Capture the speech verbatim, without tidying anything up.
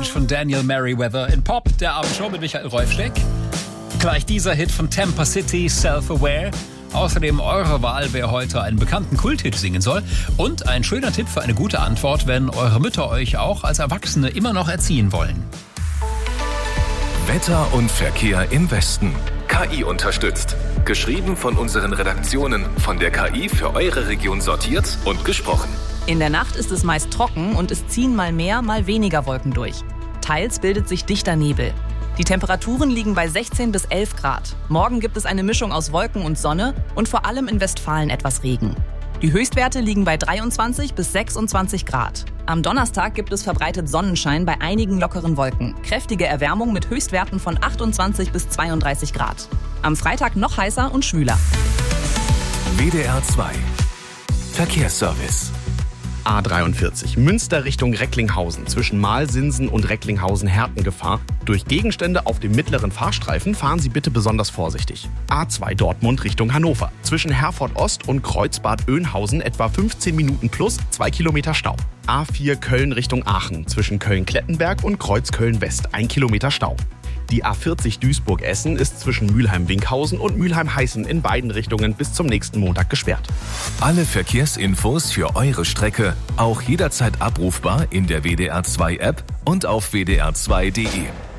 Wunsch von Daniel Merriweather in Pop, der Abendshow mit Michael Rolfsteck. Gleich dieser Hit von Tampa City, Self-Aware. Außerdem eure Wahl, wer heute einen bekannten Kulthit singen soll. Und ein schöner Tipp für eine gute Antwort, wenn eure Mütter euch auch als Erwachsene immer noch erziehen wollen. Wetter und Verkehr im Westen. K I unterstützt. Geschrieben von unseren Redaktionen, von der K I für eure Region sortiert und gesprochen. In der Nacht ist es meist trocken und es ziehen mal mehr, mal weniger Wolken durch. Teils bildet sich dichter Nebel. Die Temperaturen liegen bei sechzehn bis elf Grad. Morgen gibt es eine Mischung aus Wolken und Sonne und vor allem in Westfalen etwas Regen. Die Höchstwerte liegen bei dreiundzwanzig bis sechsundzwanzig Grad. Am Donnerstag gibt es verbreitet Sonnenschein bei einigen lockeren Wolken. Kräftige Erwärmung mit Höchstwerten von achtundzwanzig bis zweiunddreißig Grad. Am Freitag noch heißer und schwüler. W D R zwei Verkehrsservice. A dreiundvierzig, Münster Richtung Recklinghausen, zwischen Malsinsen und Recklinghausen-Herten-Gefahr. Durch Gegenstände auf dem mittleren Fahrstreifen fahren Sie bitte besonders vorsichtig. A zwei Dortmund Richtung Hannover, zwischen Herford Ost und Kreuzbad Oeynhausen etwa fünfzehn Minuten plus zwei Kilometer Stau. A vier Köln Richtung Aachen, zwischen Köln-Klettenberg und Kreuzköln-West ein Kilometer Stau. Die A vierzig Duisburg-Essen ist zwischen Mülheim-Winkhausen und Mülheim-Heißen in beiden Richtungen bis zum nächsten Montag gesperrt. Alle Verkehrsinfos für eure Strecke auch jederzeit abrufbar in der W D R zwei App und auf w d r zwei punkt d e.